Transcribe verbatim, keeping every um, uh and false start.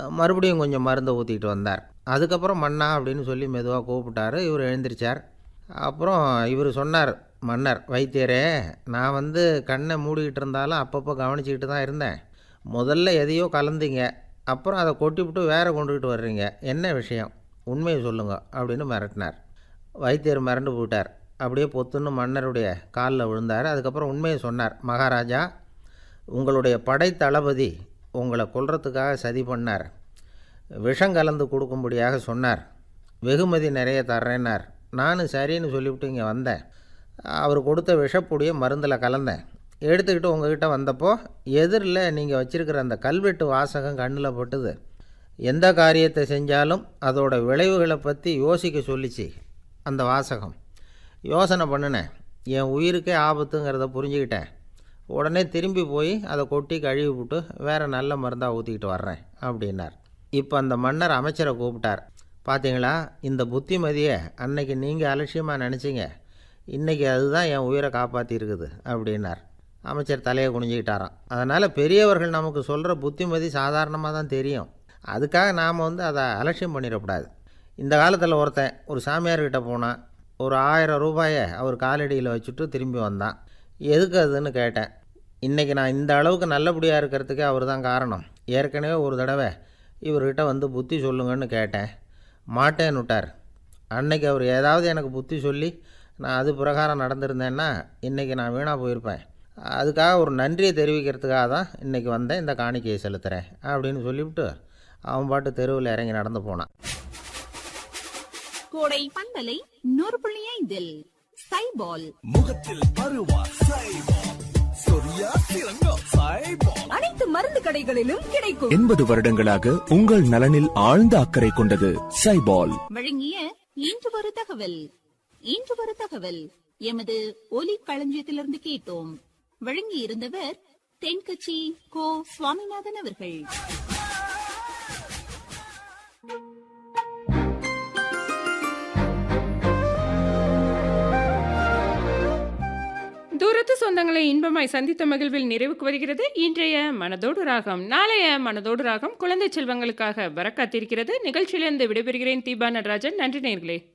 மறுபடியும் கொஞ்சம் மருந்தை ஊற்றிக்கிட்டு வந்தார். அதுக்கப்புறம் மன்னா அப்படின்னு சொல்லி மெதுவாக கூப்பிட்டாரு. இவர் எழுந்திரிச்சார். அப்புறம் இவர் சொன்னார், மன்னர் வைத்தியரே, நான் வந்து கண்ணை மூடிக்கிட்டு இருந்தாலும் அப்பப்போ கவனிச்சிக்கிட்டு தான் இருந்தேன். முதல்ல எதையோ கலந்தீங்க, அப்புறம் அதை கொட்டிவிட்டு வேற கொண்டுக்கிட்டு வர்றீங்க, என்ன விஷயம், உண்மையை சொல்லுங்க அப்படின்னு மிரட்டினார். வைத்தியர் மிரண்டு போயிட்டார். அப்படியே பொத்துன்னு மன்னருடைய காலில் விழுந்தார். அதுக்கப்புறம் உண்மையை சொன்னார். மகாராஜா, உங்களுடைய படை தளபதி உங்களை கொல்றதுக்காக சதி பண்ணார். விஷம் கலந்து கொடுக்கும்படியாக சொன்னார். வெகுமதி நிறைய தர்றேன்னார். நானும் சரின்னு சொல்லிவிட்டு இங்கே வந்தேன். அவர் கொடுத்த விஷப்பொடியை மருந்தில் கலந்தேன். எடுத்துக்கிட்டு உங்ககிட்ட வந்தப்போ எதிரில் நீங்கள் வச்சுருக்கிற அந்த கல்வெட்டு வாசகம் கண்ணில் பட்டுது. எந்த காரியத்தை செஞ்சாலும் அதோட விளைவுகளை பற்றி யோசிக்க சொல்லிச்சு அந்த வாசகம். யோசனை பண்ணினேன், என் உயிருக்கே ஆபத்துங்கிறத புரிஞ்சுக்கிட்டேன். உடனே திரும்பி போய் அதை கொட்டி கழுவி விட்டு வேறு நல்ல மருந்தாக ஊற்றிக்கிட்டு வர்றேன் அப்படின்னார். இப்போ அந்த மன்னர் அமைச்சரை கூப்பிட்டார். பார்த்தீங்களா, இந்த புத்திமதியை அன்னைக்கு நீங்கள் அலட்சியமாக நினச்சிங்க, இன்றைக்கி அதுதான் என் உயிரை காப்பாற்றிருக்குது அப்படின்னார். அமைச்சர் தலையை குனிஞ்சிக்கிட்டாராம். அதனால் பெரியவர்கள் நமக்கு சொல்கிற புத்திமதி சாதாரணமாக தான் தெரியும், அதுக்காக நாம் வந்து அதை அலட்சியம் பண்ணிடக்கூடாது. இந்த காலத்தில் ஒருத்தன் ஒரு சாமியார்கிட்ட போனான். ஒரு ஆயிரம் ரூபாயை அவர் காலடியில் வச்சுட்டு திரும்பி வந்தான். எதுக்கு அதுன்னு கேட்டேன். இன்றைக்கி நான் இந்த அளவுக்கு நல்லபடியாக இருக்கிறதுக்கே அவர் தான் காரணம். ஏற்கனவே ஒரு தடவை இவர்கிட்ட வந்து புத்தி சொல்லுங்கன்னு கேட்டேன், மாட்டேன்னு விட்டார். அன்னைக்கு அவர் ஏதாவது எனக்கு புத்தி சொல்லி நான் அது பிரகாரம் நடந்திருந்தேன்னா இன்றைக்கி நான் வீணாக போயிருப்பேன். அதுக்காக ஒரு நன்றியை தெரிவிக்கிறதுக்காக தான் இன்றைக்கி வந்தேன், இந்த காணிக்கையை செலுத்துகிறேன் அப்படின்னு சொல்லிவிட்டு அவன் பாட்டு தெருவில் இறங்கி நடந்து போனான். கோடை பந்தலை நூறு புள்ளி ஐந்தில் சைபால் முகத்தில் பருவா சைபால், சொரியா சிறங்கா சைபால், அனைத்து மருந்து கடைகளிலும் கிடைக்கும். எண்பது வருடங்களாக உங்கள் நலனில் ஆழ்ந்த அக்கறை கொண்டது சைபால். வழங்கிய இன்று ஒரு தகவல். இன்று ஒரு தகவல் எமது ஒலி களஞ்சியத்திலிருந்து கேட்டோம். வழங்கி இருந்தவர் தென்கட்சி கோ சுவாமிநாதன் அவர்கள். தூரத்து சொந்தங்களை இன்பமாய் சந்தித்த மகிழ்வில் நிறைவுக்கு வருகிறது இன்றைய மனதோடு ராகம். நாளைய மனதோடு ராகம் குழந்தை செல்வங்களுக்காக வர காத்திருக்கிறது. நிகழ்ச்சியிலிருந்து விடைபெறுகிறேன் தீபா நடராஜன். நன்றி நேயர்களே.